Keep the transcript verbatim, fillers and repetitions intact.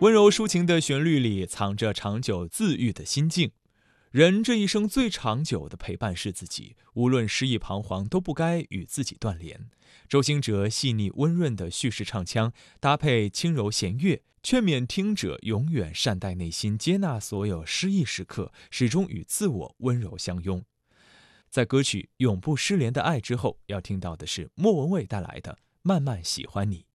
温柔抒情的旋律里藏着长久自愈的心境。人这一生最长久的陪伴是自己，无论失意彷徨，都不该与自己断联。周兴哲细腻温润的叙事唱腔，搭配轻柔弦乐，劝勉听者永远善待内心，接纳所有失意时刻，始终与自我温柔相拥。在歌曲《永不失联的爱》之后，要听到的是莫文蔚带来的《慢慢喜欢你》。